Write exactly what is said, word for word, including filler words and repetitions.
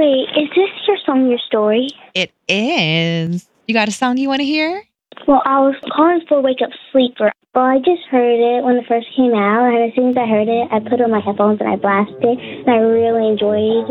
Wait, is this your song, your story? It is. You got a song you want to hear? Well, I was calling for Wake Up Sleeper. Well, I just heard it when it first came out, and as soon as I heard it, I put on my headphones and I blasted it, and I really enjoyed